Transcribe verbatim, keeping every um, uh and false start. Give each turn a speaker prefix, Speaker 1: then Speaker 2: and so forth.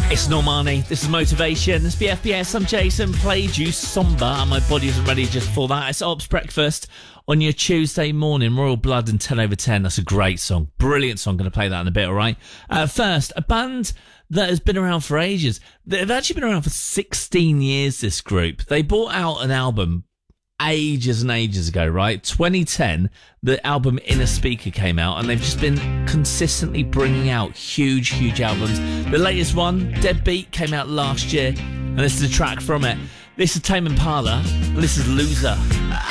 Speaker 1: It's Normani, this is Motivation, this is B F B S, I'm Jason, played you Somber, and my body isn't ready just for that. It's Ops Breakfast on your Tuesday morning, Royal Blood and ten over ten, that's a great song, brilliant song, going to play that in a bit, alright? Uh, first, a band that has been around for ages, they've actually been around for sixteen years, this group. They brought out an album ages and ages ago, right? twenty ten, the album Inner Speaker came out, and they've just been consistently bringing out huge, huge albums. The latest one, Deadbeat, came out last year, and this is a track from it. This is Tame Impala, and this is Loser.